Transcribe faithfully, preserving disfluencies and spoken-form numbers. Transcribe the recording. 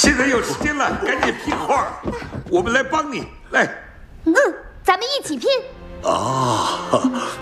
现在有时间了，赶紧拼画，我们来帮你，来。 嗯，咱们一起拼。 啊，